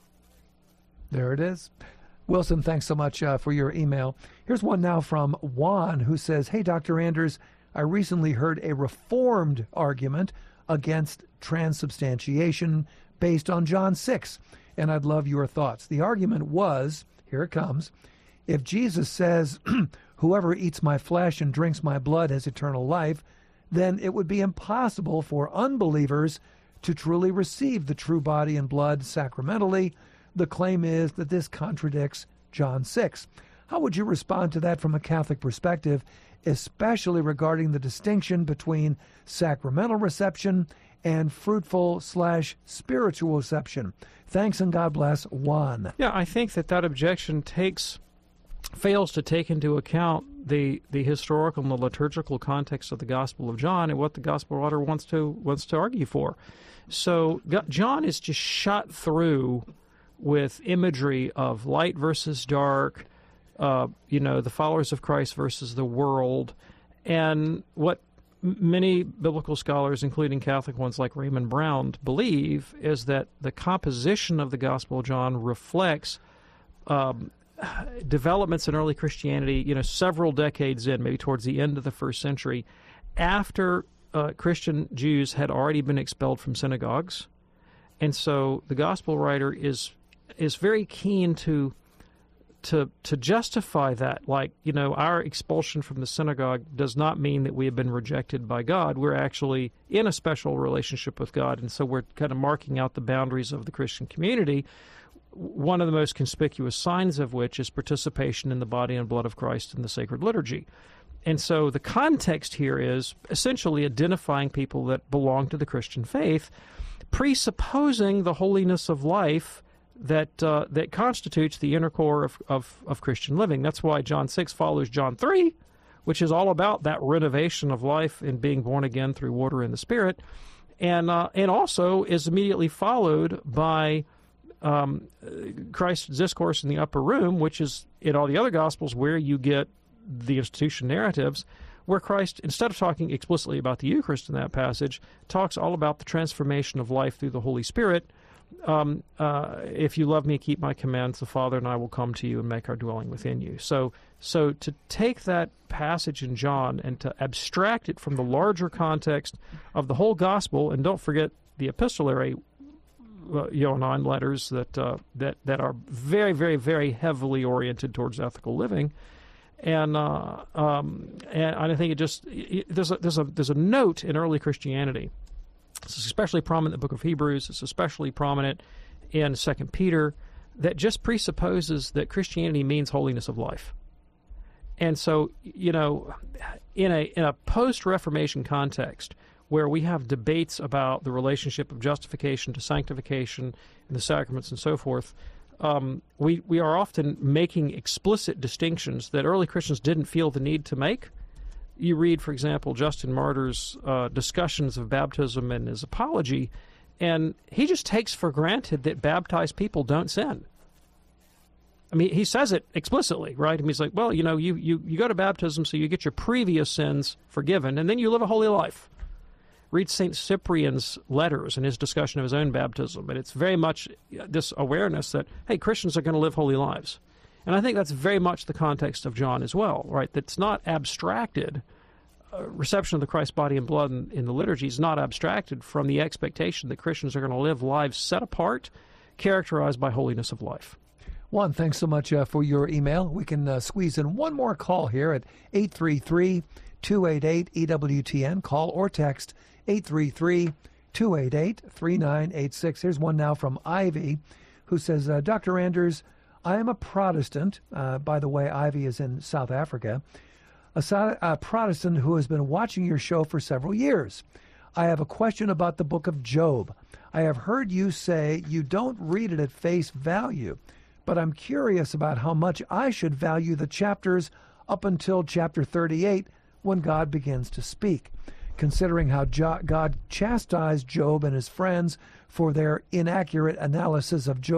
There it is. Wilson, thanks so much uh, for your email. Here's one now from Juan, who says, hey, Doctor Anders, I recently heard a reformed argument against transubstantiation based on John six, and I'd love your thoughts. The argument was, here it comes, if Jesus says, whoever eats my flesh and drinks my blood has eternal life, then it would be impossible for unbelievers to truly receive the true body and blood sacramentally. The claim is that this contradicts John six. How would you respond to that from a Catholic perspective, especially regarding the distinction between sacramental reception and fruitful slash spiritual reception? Thanks and God bless, Juan.
Yeah, I think that that objection takes fails to take into account the the historical and the liturgical context of the Gospel of John and what the Gospel writer wants to wants to argue for. So John is just shot through with imagery of light versus dark, uh, you know, the followers of Christ versus the world, and what many biblical scholars, including Catholic ones like Raymond Brown, believe is that the composition of the Gospel of John reflects um, developments in early Christianity, you know, several decades in, maybe towards the end of the first century, after uh, Christian Jews had already been expelled from synagogues. And so the Gospel writer is is very keen to to to justify that, like, you know, our expulsion from the synagogue does not mean that we have been rejected by God. We're actually in a special relationship with God, and so we're kind of marking out the boundaries of the Christian community, one of the most conspicuous signs of which is participation in the body and blood of Christ in the sacred liturgy. And so the context here is essentially identifying people that belong to the Christian faith, presupposing the holiness of life that uh, that constitutes the inner core of, of, of Christian living. That's why John six follows John three, which is all about that renovation of life and being born again through water and the Spirit, and uh, and also is immediately followed by um, Christ's discourse in the upper room, which is in all the other Gospels where you get the institution narratives, where Christ, instead of talking explicitly about the Eucharist in that passage, talks all about the transformation of life through the Holy Spirit. Um, uh, if you love me, keep my commands, the Father and I will come to you and make our dwelling within you. So, so to take that passage in John and to abstract it from the larger context of the whole Gospel, and don't forget the epistolary uh, Johannine letters that uh, that that are very, very, very heavily oriented towards ethical living. And uh, um, and I think it just it, there's a there's a there's a note in early Christianity. It's especially prominent in the book of Hebrews. It's especially prominent in Second Peter, that just presupposes that Christianity means holiness of life. And so, you know, in a in a post-Reformation context where we have debates about the relationship of justification to sanctification and the sacraments and so forth, um, we we are often making explicit distinctions that early Christians didn't feel the need to make. You read, for example, Justin Martyr's uh, discussions of baptism and his apology, and he just takes for granted that baptized people don't sin. I mean, he says it explicitly, right? I mean, he's like, well, you know, you, you, you go to baptism so you get your previous sins forgiven, and then you live a holy life. Read Saint Cyprian's letters and his discussion of his own baptism, and it's very much this awareness that, hey, Christians are going to live holy lives. And I think that's very much the context of John as well, right? That's not abstracted. Uh, reception of the Christ body and blood in, in the liturgy is not abstracted from the expectation that Christians are going to live lives set apart, characterized by holiness of life.
Juan, thanks so much uh, for your email. We can uh, squeeze in one more call here at eight three three, two eight eight, E W T N. Call or text eight three three, two eight eight, three nine eight six. Here's one now from Ivy, who says, uh, Doctor Anders, I am a Protestant. Uh, by the way, Ivy is in South Africa. A, so- a Protestant who has been watching your show for several years. I have a question about the book of Job. I have heard you say you don't read it at face value, but I'm curious about how much I should value the chapters up until chapter thirty-eight when God begins to speak, considering how jo- God chastised Job and his friends for their inaccurate analysis of Job.